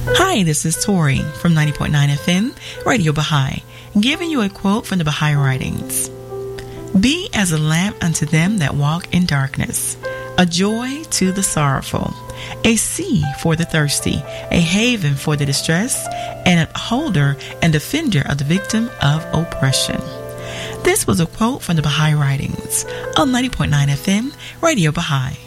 Hi, this is Tori from 90.9 FM, Radio Baha'i, giving you a quote from the Baha'i writings. Be as a lamp unto them that walk in darkness, a joy to the sorrowful, a sea for the thirsty, a haven for the distressed, and an upholder and defender of the victim of oppression. This was a quote from the Baha'i writings on 90.9 FM, Radio Baha'i.